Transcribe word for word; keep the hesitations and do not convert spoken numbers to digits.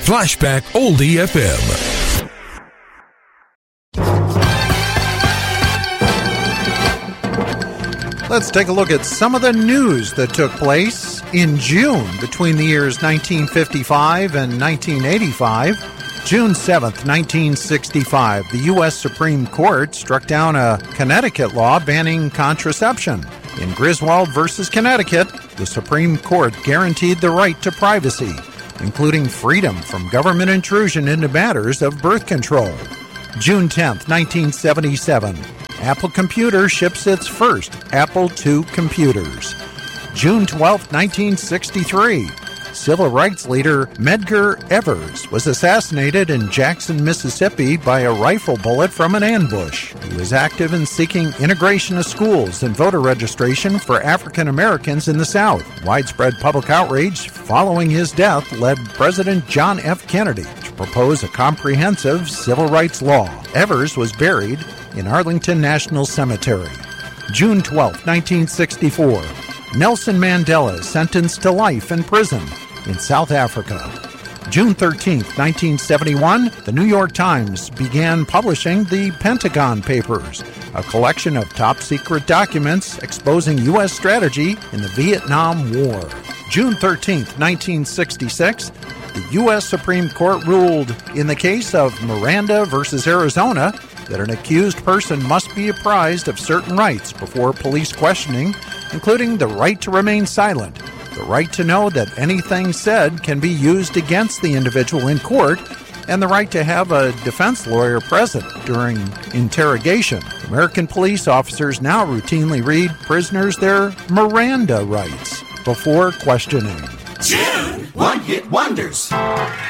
Flashback Oldie F M. Let's take a look at some of the news that took place in June between the years nineteen fifty-five and nineteen eighty-five. June seventh, nineteen sixty-five, the U S Supreme Court struck down a Connecticut law banning contraception. In Griswold versus Connecticut, the Supreme Court guaranteed the right to privacy, including freedom from government intrusion into matters of birth control. June tenth, nineteen seventy-seven, Apple Computer ships its first Apple two computers. June twelfth, nineteen sixty-three, civil rights leader Medgar Evers was assassinated in Jackson, Mississippi by a rifle bullet from an ambush. He was active in seeking integration of schools and voter registration for African Americans in the South. Widespread public outrage following his death led President John F. Kennedy to propose a comprehensive civil rights law. Evers was buried in Arlington National Cemetery. June twelfth, nineteen sixty-four, Nelson Mandela is sentenced to life in prison in South Africa. June thirteenth, nineteen seventy-one, the New York Times began publishing the Pentagon Papers, a collection of top-secret documents exposing U S strategy in the Vietnam War. June thirteenth, nineteen sixty-six, the U S Supreme Court ruled in the case of Miranda versus Arizona that an accused person must be apprised of certain rights before police questioning, including the right to remain silent, the right to know that anything said can be used against the individual in court, and the right to have a defense lawyer present during interrogation. American police officers now routinely read prisoners their Miranda rights before questioning. June One Hit Wonders.